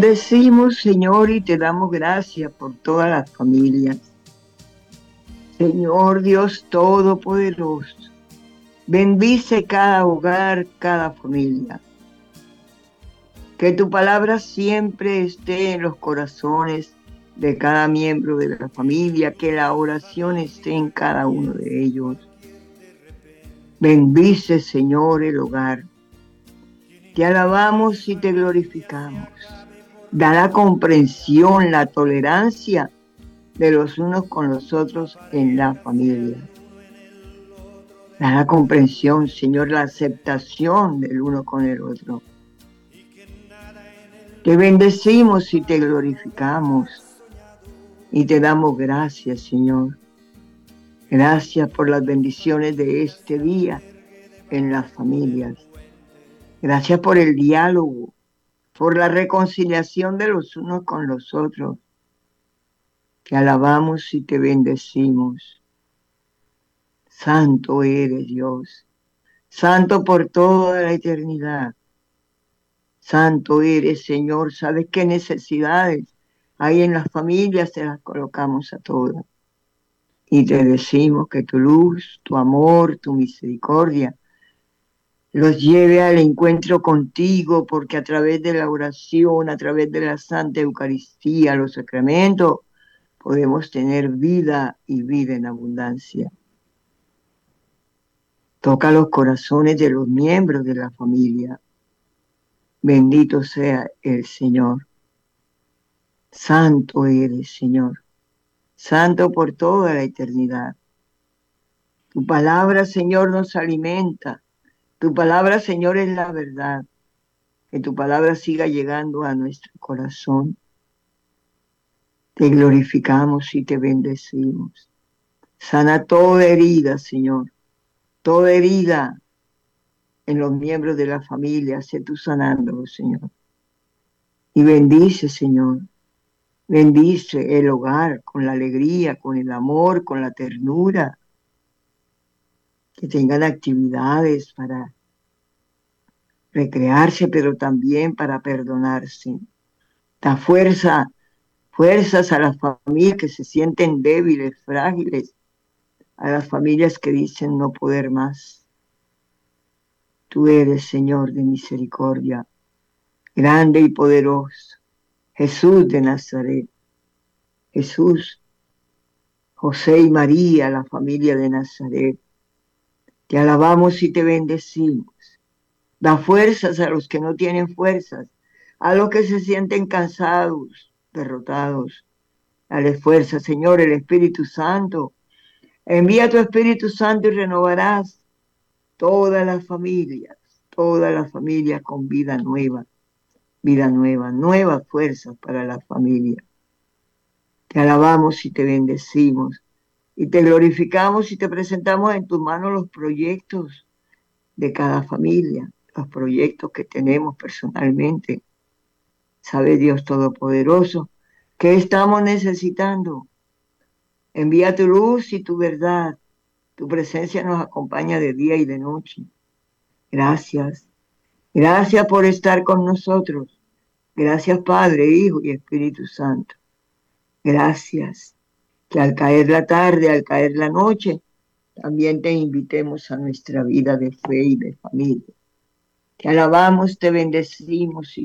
Decimos, Señor, y te damos gracias por todas las familias. Señor Dios Todopoderoso, bendice cada hogar, cada familia. Que tu palabra siempre esté en los corazones de cada miembro de la familia, que la oración esté en cada uno de ellos. Bendice, Señor, el hogar. Te alabamos y te glorificamos. Da la comprensión, la tolerancia de los unos con los otros en la familia. Da la comprensión, Señor, la aceptación del uno con el otro. Te bendecimos y te glorificamos y te damos gracias, Señor. Gracias por las bendiciones de este día en las familias. Gracias por el diálogo, por la reconciliación de los unos con los otros. Te alabamos y te bendecimos. Santo eres, Dios. Santo por toda la eternidad. Santo eres, Señor. ¿Sabes qué necesidades hay en las familias? Te las colocamos a todas. Y te decimos que tu luz, tu amor, tu misericordia los lleve al encuentro contigo, porque a través de la oración, a través de la Santa Eucaristía, los sacramentos, podemos tener vida y vida en abundancia. Toca los corazones de los miembros de la familia. Bendito sea el Señor. Santo eres, Señor. Santo por toda la eternidad. Tu palabra, Señor, nos alimenta. Tu palabra, Señor, es la verdad. Que tu palabra siga llegando a nuestro corazón. Te glorificamos y te bendecimos. Sana toda herida, Señor. Toda herida en los miembros de la familia. Sé tú sanándolo, Señor. Y bendice, Señor. Bendice el hogar con la alegría, con el amor, con la ternura. Que tengan actividades para recrearse, pero también para perdonarse. Da fuerzas a las familias que se sienten débiles, frágiles, a las familias que dicen no poder más. Tú eres, Señor, de misericordia, grande y poderoso. Jesús de Nazaret. Jesús, José y María, la familia de Nazaret. Te alabamos y te bendecimos. Da fuerzas a los que no tienen fuerzas, a los que se sienten cansados, derrotados. Dale fuerza, Señor, el Espíritu Santo. Envía tu Espíritu Santo y renovarás todas las familias con vida nueva, nuevas fuerzas para la familia. Te alabamos y te bendecimos y te glorificamos y te presentamos en tus manos los proyectos de cada familia, los proyectos que tenemos personalmente. Sabe Dios Todopoderoso, ¿qué estamos necesitando? Envía tu luz y tu verdad. Tu presencia nos acompaña de día y de noche. Gracias. Gracias por estar con nosotros. Gracias Padre, Hijo y Espíritu Santo. Gracias. Que al caer la tarde, al caer la noche, también te invitemos a nuestra vida de fe y de familia. Te alabamos, te bendecimos y